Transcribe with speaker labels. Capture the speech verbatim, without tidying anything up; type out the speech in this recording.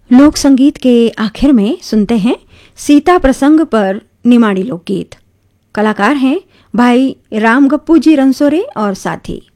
Speaker 1: लोक संगीत के आखिर में सुनते हैं सीता प्रसंग पर निमाड़ी लोकगीत। कलाकार हैं भाई राम गप्पू जी रनसोरे और साथी।